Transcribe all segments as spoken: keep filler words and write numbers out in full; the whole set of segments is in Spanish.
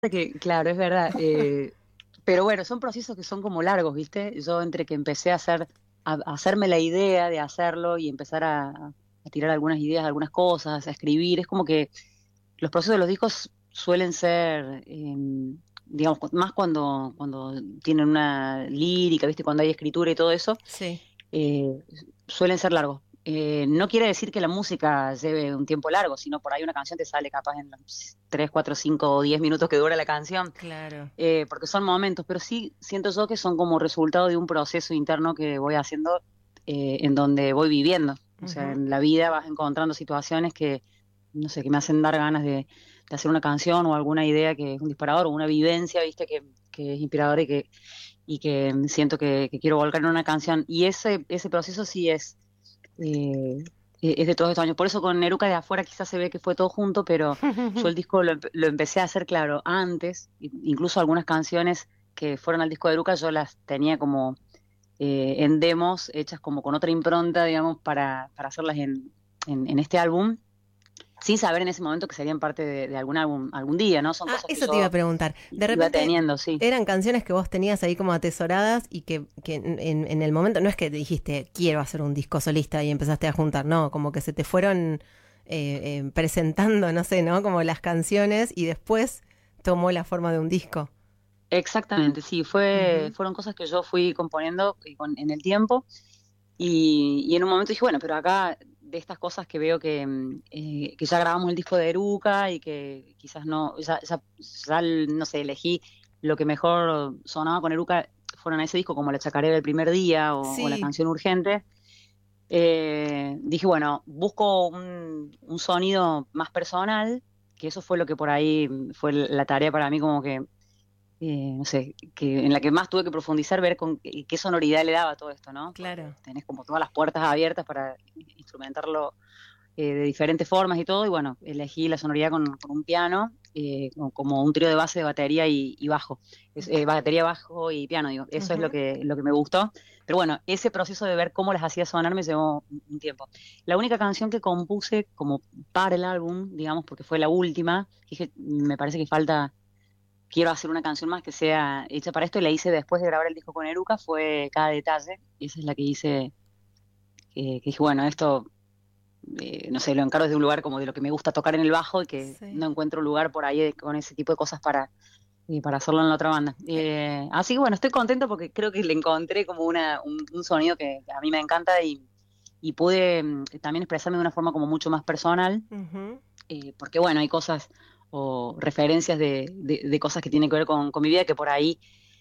que, claro, es verdad. Eh, pero bueno, son procesos que son como largos, ¿viste? Yo entre que empecé a hacer, a, a hacerme la idea de hacerlo y empezar a, a tirar algunas ideas, algunas cosas, a escribir, es como que los procesos de los discos suelen ser, eh, digamos, cu- más cuando, cuando tienen una lírica, ¿viste? Cuando hay escritura y todo eso, Sí. eh, suelen ser largos. Eh, no quiere decir que la música lleve un tiempo largo, sino por ahí una canción te sale capaz en los tres, cuatro, cinco o diez minutos que dura la canción, Claro. eh, porque son momentos, pero sí siento yo que son como resultado de un proceso interno que voy haciendo, eh, en donde voy viviendo. O sea, Ujú. en la vida vas encontrando situaciones que, no sé, que me hacen dar ganas de, de hacer una canción o alguna idea que es un disparador o una vivencia, viste, que, que es inspiradora y que, y que siento que, que quiero volcar en una canción. Y ese, ese proceso sí es, eh, es de todos estos años. Por eso con Neruca de afuera quizás se ve que fue todo junto, pero yo el disco lo, empe- lo empecé a hacer, claro, antes. I- incluso algunas canciones que fueron al disco de Eruca yo las tenía como, eh, en demos, hechas como con otra impronta, digamos, para, para hacerlas en, en, en este álbum, sin saber en ese momento que serían parte de, de algún álbum algún día, ¿no? Son Ah, cosas que eso te iba a yo preguntar. De iba repente teniendo, sí. eran canciones que vos tenías ahí como atesoradas y que, que en, en- en el momento no es que dijiste quiero hacer un disco solista y empezaste a juntar, no, como que se te fueron eh, eh, presentando, no sé, ¿no? Como las canciones y después tomó la forma de un disco. Exactamente, sí, fue, Ujú. fueron cosas que yo fui componiendo, eh, con- en el tiempo. Y, y en un momento dije, bueno, pero acá de estas cosas que veo que, mm, eh, que ya grabamos el disco de Eruca y que quizás no, ya, ya, ya, no sé, elegí lo que mejor sonaba con Eruca, fueron a ese disco como La Chacarera del primer día o, o La Sí. canción urgente. Eh, dije, bueno, busco un, un sonido más personal, que eso fue lo que por ahí, mm, fue la tarea para mí como que, eh, no sé, que en la que más tuve que profundizar, ver con qué, qué sonoridad le daba todo esto, ¿no? Porque Claro. tenés como todas las puertas abiertas para instrumentarlo, eh, de diferentes formas y todo, y bueno, elegí la sonoridad con, con un piano, eh, como, como un trío de base de batería y, y bajo. Es, eh, batería, bajo y piano, digo, eso es lo Ujú. que, lo que me gustó. Pero bueno, ese proceso de ver cómo las hacía sonar me llevó un, un tiempo. La única canción que compuse como para el álbum, digamos, porque fue la última, dije, me parece que falta, quiero hacer una canción más que sea hecha para esto, y la hice después de grabar el disco con Eruca, fue Cada Detalle, y esa es la que hice, eh, que dije, bueno, esto, eh, no sé, lo encaro desde un lugar como de lo que me gusta tocar en el bajo y que Sí. no encuentro lugar por ahí, de- con ese tipo de cosas para, eh, para hacerlo en la otra banda. Eh, Eh, así que bueno, estoy contento porque creo que le encontré como una, un, un sonido que, que a mí me encanta, y, y pude, mm, también expresarme de una forma como mucho más personal, ujú. eh, porque bueno, hay cosas o referencias de, de- de cosas que tienen que ver con, con mi vida que por ahí,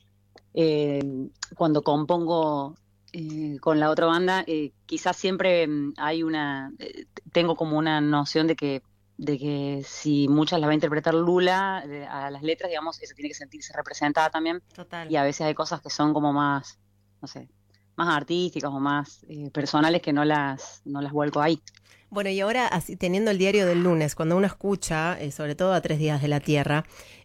eh, cuando compongo, eh, con la otra banda, eh, quizás siempre, mm, hay una, eh, tengo como una noción de que, de que si muchas las va a interpretar Lula, eh, a las letras, digamos, eso tiene que sentirse representada también, Total. y a veces hay cosas que son como más, no sé, más artísticas o más, eh, personales, que no las, no las vuelco ahí. Bueno, y ahora, así, teniendo el diario del lunes, cuando uno escucha, eh, sobre todo a Tres Días de la Tierra,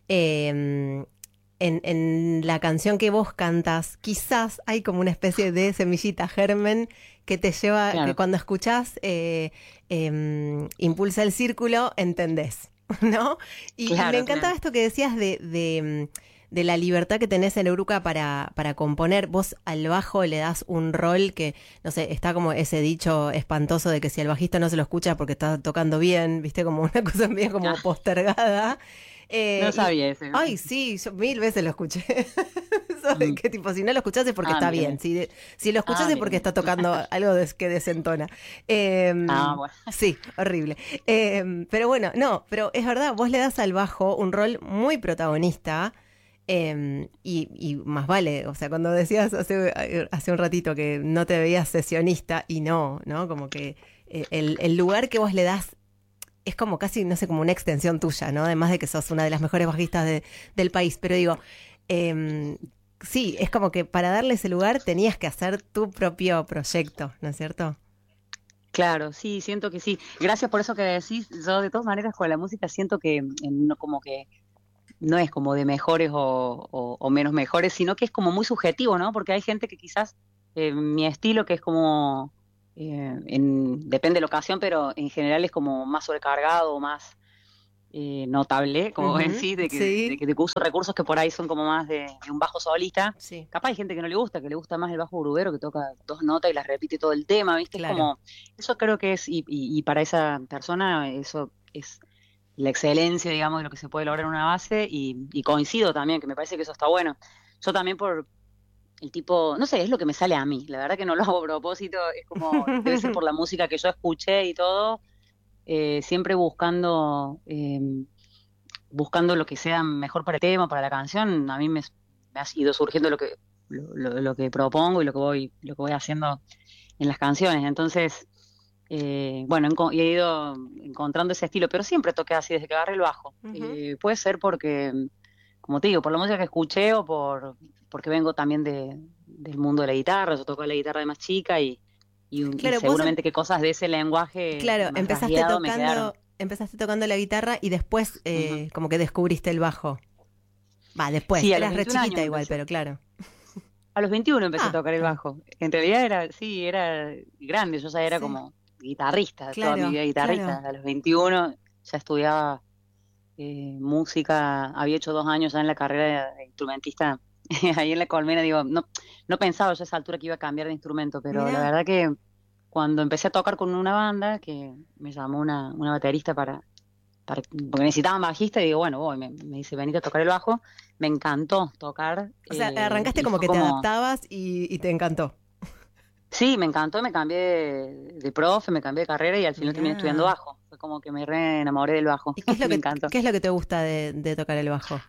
eh, en, en la canción que vos cantas, quizás hay como una especie de semillita germen que te lleva, que Claro, cuando escuchás eh, eh, Impulsa el Círculo, entendés, ¿no? Y, y me claro, encantaba claro. esto que decías de, de, de la libertad que tenés en Euruca para, para componer. Vos al bajo le das un rol que, no sé, está como ese dicho espantoso de que si el bajista no se lo escucha porque está tocando bien, viste, como una cosa medio como Ah, postergada. Eh, no y, sabía ese. ay, sí, yo mil veces lo escuché. Eso de Mm. que tipo, si no lo escuchás es porque Ah, está mira, bien. mira. Si, si lo escuchás Ah, es mira, porque mira. está tocando algo des- que desentona. Ah, Eh, bueno. sí, horrible. Eh, pero bueno, no, pero es verdad, vos le das al bajo un rol muy protagonista. Eh, y, y más vale, o sea, cuando decías hace, hace un ratito que no te veías sesionista, y no, ¿no? Como que eh, el, el lugar que vos le das es como casi, no sé, como una extensión tuya, ¿no? Además de que sos una de las mejores bajistas de- del país. Pero digo, eh, sí, es como que para darle ese lugar tenías que hacer tu propio proyecto, ¿no es cierto? Claro, sí, siento que sí. Gracias por eso que decís. Yo de todas maneras con la música siento que, eh, no, como que no es como de mejores o, o- o menos mejores, sino que es como muy subjetivo, ¿no? Porque hay gente que quizás, eh, mi estilo, que es como, eh, en- depende de la ocasión, pero en general es como más sobrecargado, más, eh, notable, como Ujú, decís, de que, sí, de que, de que uso recursos que por ahí son como más de, de un bajo solista. sí, Capaz hay gente que no le gusta, que le gusta más el bajo grubero, que toca dos notas y las repite todo el tema, ¿viste? Es claro. como, eso creo que es, y, y, y para esa persona eso es la excelencia, digamos, de lo que se puede lograr en una base, y, y coincido también, que me parece que eso está bueno. Yo también por el tipo, no sé, es lo que me sale a mí, la verdad que no lo hago a propósito, es como, debe ser por la música que yo escuché y todo, eh, siempre buscando, eh, buscando lo que sea mejor para el tema, para la canción, a mí me, me ha ido surgiendo lo que, lo, lo- lo que propongo y lo que voy, lo que voy haciendo en las canciones. Entonces, eh, bueno, enco- he ido encontrando ese estilo, pero siempre toqué así desde que agarré el bajo. Ujú. Eh, puede ser porque, como te digo, por la música que escuché o por porque vengo también de, del mundo de la guitarra, yo toco la guitarra de más chica y, y, y Claro, vos, em- seguramente que cosas de ese lenguaje claro, más empezaste rasgueado me tocando, quedaron. empezaste tocando la guitarra y después Ujú. eh, como que descubriste el bajo. Va, después, Sí, a los eras re veintiún años chiquita igual, empecé. pero claro. A los veintiuno empecé a Ah, tocar el ah, bajo. En realidad era, sí, era grande, yo ya era sí, como guitarrista, toda mi claro, vida guitarrista. claro. A los veintiuno ya estudiaba eh, música, había hecho dos años ya en la carrera de, de instrumentista ahí en la Colmena. Digo, no, no pensaba yo a esa altura que iba a cambiar de instrumento, pero la Mirá, verdad que cuando empecé a tocar con una banda, que me llamó una, una baterista para, para, porque necesitaban bajista, y digo, bueno, voy, me, me dice, venite a tocar el bajo, me encantó tocar, o sea, eh, arrancaste y como fue que te como, adaptabas y, y te encantó. sí, me encantó, me cambié de, de profe, me cambié de carrera y al final terminé estudiando Mirá. bajo, fue como que me re enamoré del bajo, ¿Y qué es lo me que, encantó. qué es lo que te gusta de, de tocar el bajo?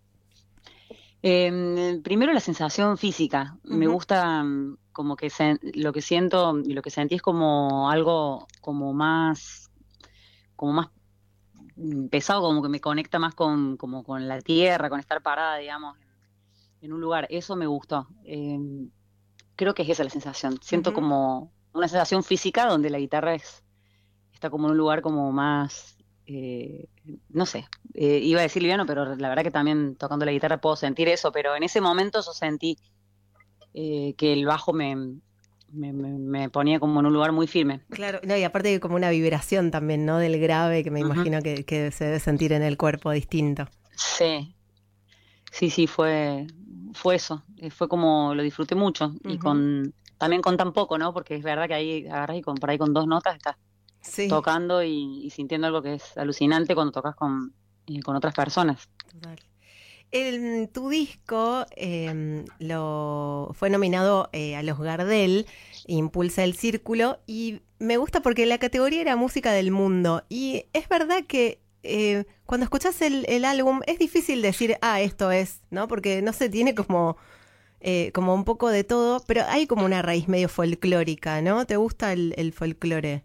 Eh, primero la sensación física. Me Ujú, gusta mm, como que se- lo que siento y lo que sentí es como algo como más, como más mm, pesado, como que me conecta más con, como con la tierra, con estar parada, digamos, en, en un lugar. Eso me gustó. Eh, creo que es esa la sensación. Siento ujú. como una sensación física donde la guitarra es, está como en un lugar como más, eh, no sé, eh, iba a decir liviano, pero la verdad que también tocando la guitarra puedo sentir eso, pero en ese momento yo sentí eh, que el bajo me, me, me- me ponía como en un lugar muy firme. Claro, no, y aparte hay como una vibración también, ¿no? Del grave que me Ujú. imagino que, que se debe sentir en el cuerpo distinto. Sí, sí, sí, fue, fue eso. Eh, fue como lo disfruté mucho y Ujú. con también con tan poco, ¿no? Porque es verdad que ahí agarras y con, por ahí con dos notas estás Sí, tocando y, y sintiendo algo que es alucinante cuando tocas con, eh, con otras personas. total. El, tu disco em, lo, fue nominado eh, a los Gardel, Impulsa el Círculo, y me gusta porque la categoría era música del mundo. Y es verdad que eh, cuando escuchas el, el álbum es difícil decir, ah, esto es, ¿no? Porque no sé, tiene como, eh, como un poco de todo, pero hay como una raíz medio folclórica, ¿no? ¿Te gusta el, el folclore?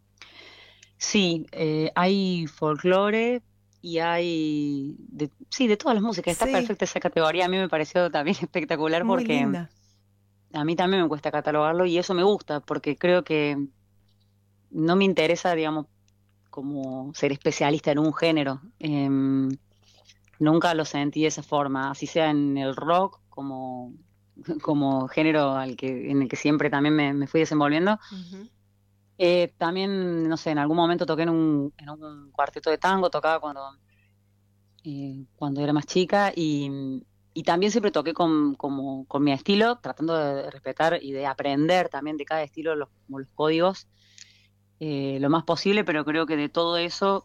Sí, eh, hay folclore y hay, de, sí, de todas las músicas. Está Sí, perfecta esa categoría. A mí me pareció también espectacular muy porque linda. a mí también me cuesta catalogarlo y eso me gusta porque creo que no me interesa, digamos, como ser especialista en un género. Em, nunca lo sentí de esa forma, así sea en el rock como, como género al que, en el que siempre también me, me fui desenvolviendo. Ujú. Eh, también, no sé, en algún momento toqué en un, en un cuarteto de tango, tocaba cuando, eh, cuando era más chica y, y también siempre toqué con, como, con mi estilo, tratando de respetar y de aprender también de cada estilo los, como los códigos eh, lo más posible, pero creo que de todo eso,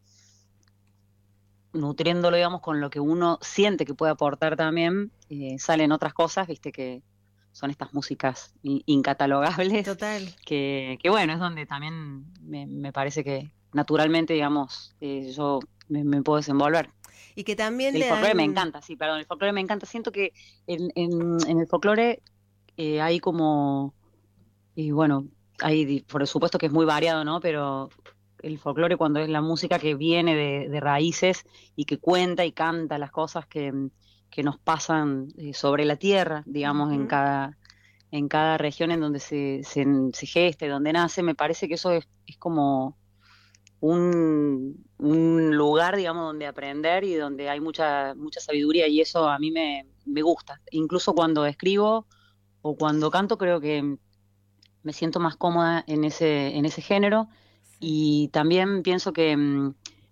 nutriéndolo, digamos, con lo que uno siente que puede aportar también, eh, salen otras cosas, viste, que son estas músicas in- incatalogables, Total. que, que bueno, es donde también me, me parece que naturalmente, digamos, eh, yo me, me puedo desenvolver. Y que también El le folclore me dan... encanta, sí, perdón, el folclore me encanta. Siento que en, en, en el folclore eh, hay como, y bueno, hay, di- por supuesto que es muy variado, ¿no? Pero el folclore cuando es la música que viene de, de raíces y que cuenta y canta las cosas que, que nos pasan eh, sobre la tierra, digamos, en Ujú. cada, en cada región en donde se, se, se gesta y donde nace, me parece que eso es, es como un, un lugar, digamos, donde aprender y donde hay mucha, mucha sabiduría y eso a mí me, me gusta. Incluso cuando escribo o cuando canto, creo que me siento más cómoda en ese, en ese género Sí. y también pienso que, mm,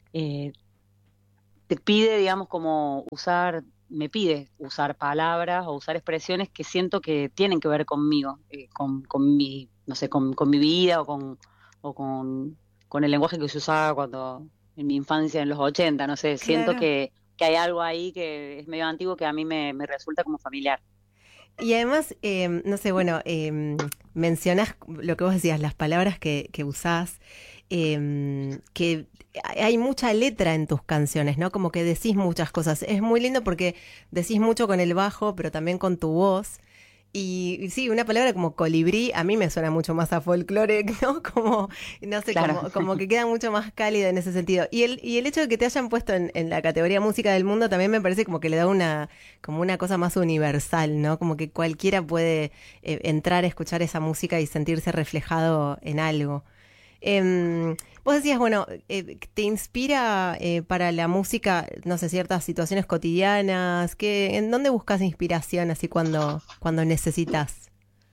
eh, te pide, digamos, como usar, me pide usar palabras o usar expresiones que siento que tienen que ver conmigo, eh, con, con mi, no sé, con, con mi vida o con, o con, con el lenguaje que se usaba cuando, en mi infancia, en los ochenta, no sé, siento Claro. que, que hay algo ahí que es medio antiguo que a mí me, me resulta como familiar. Y además, em, no sé, bueno, em, mencionás lo que vos decías, las palabras que, que usás, em, que hay mucha letra en tus canciones, ¿no? Como que decís muchas cosas. Es muy lindo porque decís mucho con el bajo, pero también con tu voz. Y, y sí, una palabra como colibrí a mí me suena mucho más a folclore, ¿no? Como, no sé, Claro. como, como que queda mucho más cálida en ese sentido. Y el, y el hecho de que te hayan puesto en, en la categoría música del mundo también me parece como que le da una, como una cosa más universal, ¿no? Como que cualquiera puede eh, entrar a escuchar esa música y sentirse reflejado en algo. Em, vos decías, bueno, eh, ¿te inspira eh, para la música, no sé, ciertas situaciones cotidianas? ¿Qué, en dónde buscas inspiración así cuando, cuando necesitas?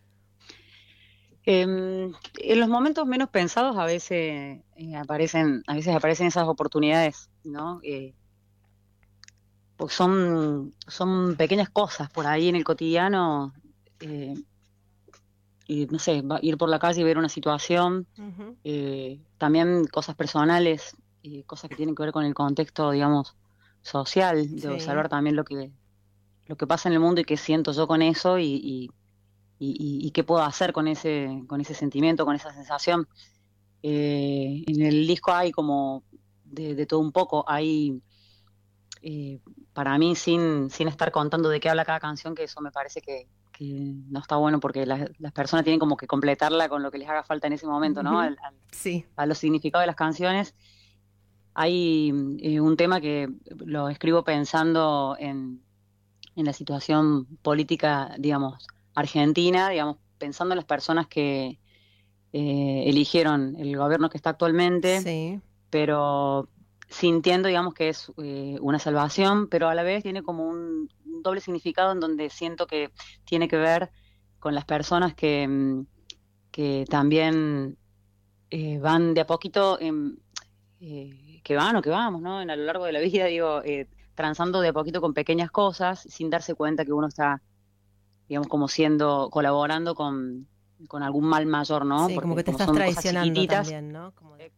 Em, en los momentos menos pensados a veces eh, aparecen, a veces aparecen esas oportunidades, ¿no? Eh, pues son, son pequeñas cosas por ahí en el cotidiano, eh, y no sé, va- ir por la calle y ver una situación, Ujú. eh, también cosas personales, eh, cosas que tienen que ver con el contexto, digamos, social, de Sí. observar también lo que, lo que pasa en el mundo y qué siento yo con eso y, y, y, y- y qué puedo hacer con ese, con ese sentimiento, con esa sensación. Eh, en el disco hay como de, de todo un poco, hay eh, para mí sin, sin estar contando de qué habla cada canción, que eso me parece que, que no está bueno porque las, las personas tienen como que completarla con lo que les haga falta en ese momento, ¿no? Ujú. Al- al- Sí. a los significados de las canciones. Hay eh, un tema que lo escribo pensando en, en la situación política, digamos, argentina, digamos, pensando en las personas que eh, eligieron el gobierno que está actualmente, Sí. pero sintiendo, digamos, que es eh, una salvación, pero a la vez tiene como un, un doble significado en donde siento que tiene que ver con las personas que, mm, que también eh, van de a poquito, en, eh, que van o que vamos, ¿no? En, a lo largo de la vida, digo, eh, transando de a poquito con pequeñas cosas, sin darse cuenta que uno está, digamos, como siendo, colaborando con, con algún mal mayor, ¿no? Sí, como Porque que te como estás son cosas traicionando chiquititas. también, ¿no? Como de-